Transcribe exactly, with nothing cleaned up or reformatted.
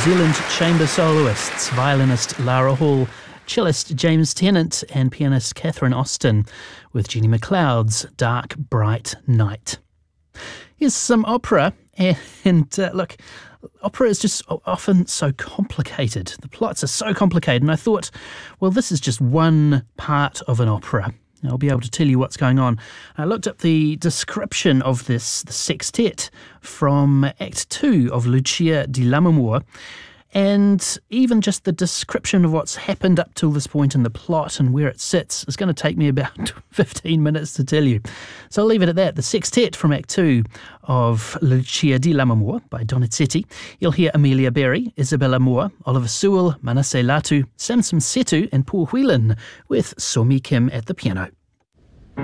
Zealand chamber soloists, violinist Lara Hall, cellist James Tennant and pianist Catherine Austin with Jenny McLeod's Dark Bright Night. Here's some opera, and uh, look, opera is just often so complicated. The plots are so complicated, and I thought, well, this is just one part of an opera. I'll be able to tell you what's going on. I looked up the description of this the sextet from Act two of Lucia di Lammermoor, and even just the description of what's happened up till this point in the plot and where it sits is going to take me about fifteen minutes to tell you. So I'll leave it at that. The sextet from Act two of Lucia di Lammermoor by Donizetti. You'll hear Amelia Berry, Isabella Moore, Oliver Sewell, Manasseh Latu, Samson Setu and Paul Whelan with Somi Kim at the piano.